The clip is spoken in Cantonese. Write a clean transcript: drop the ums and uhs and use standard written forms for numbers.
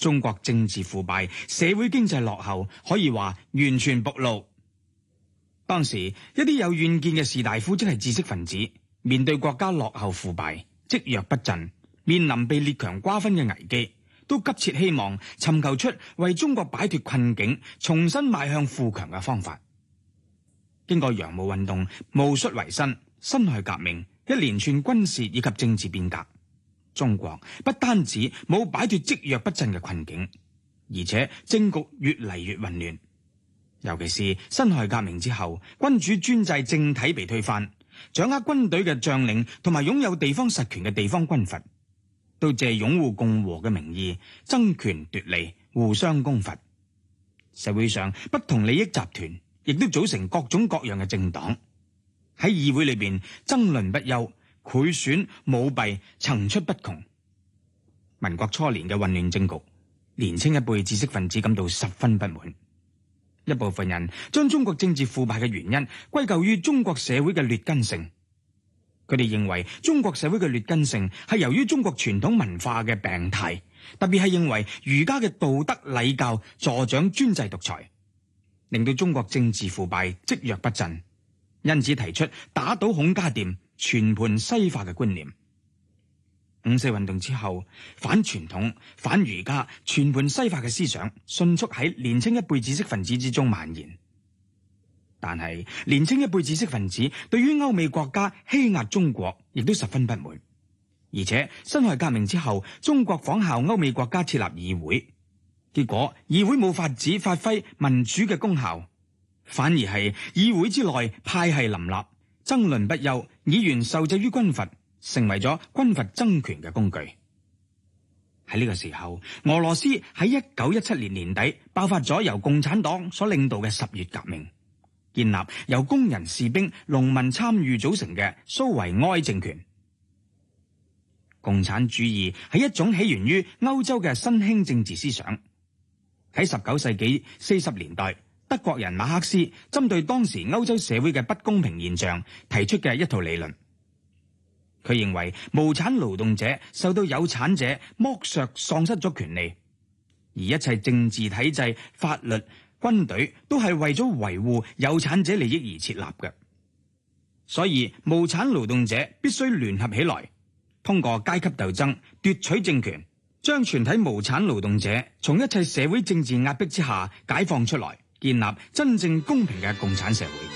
中國政治腐敗，社會經濟落後，可以話完全暴露。當時一啲有遠見嘅士大夫，即係知識分子，面對國家落後腐敗、積弱不振，面臨被列強瓜分嘅危機，都急切希望尋求出為中國擺脫困境、重新邁向富強嘅方法。經過洋務運動、戊戌維新、辛亥革命一連串軍事以及政治變革，中國不單止冇擺脫積弱不振嘅困境，而且政局越嚟越混亂。尤其是辛亥革命之後，君主專制政體被推翻，掌握軍隊嘅將領同埋擁有地方實權嘅地方軍閥，都借擁護共和嘅名義爭權奪利，互相攻伐。社會上不同利益集團亦都組成各種各樣嘅政黨，喺議會裏邊爭論不休，賄選舞弊層出不窮。民國初年嘅混亂政局，年青一輩知識分子感到十分不滿。一部分人將中國政治腐敗嘅原因歸咎於中國社會嘅劣根性，佢哋認為中國社會嘅劣根性係由於中國傳統文化嘅病態，特別係認為儒家嘅道德禮教助長專制獨裁，令到中國政治腐敗積弱不振，因此提出打倒孔家店、全盤西化嘅觀念。五四運動之後，反傳統、反儒家、全盤西化嘅思想迅速喺年輕一輩知識分子之中蔓延。但係年輕一輩知識分子對於歐美國家欺壓中國亦都十分不滿，而且辛亥革命之後，中國仿效歐美國家設立議會，結果議會冇法子發揮民主嘅功效，反而係議會之內派系林立，爭論不休，議員受制於軍閥，成為咗軍閥爭權嘅工具。喺呢個時候，俄羅斯喺1917年年底爆發咗由共產黨所領導嘅10月革命，建立由工人、士兵、農民參與組成嘅蘇維埃政權。共產主義係一種起源於歐洲嘅新興政治思想。喺19世紀40年代，德國人馬克思針對當時歐洲社會嘅不公平現象提出嘅一套理論。佢認為無產勞動者受到有產者剝削，喪失咗權利，而一切政治體制、法律、軍隊都係為咗維護有產者利益而設立嘅。所以無產勞動者必須聯合起來，通過階級鬥爭奪取政權，將全體無產勞動者從一切社會政治壓迫之下解放出來，建立真正公平嘅共產社會。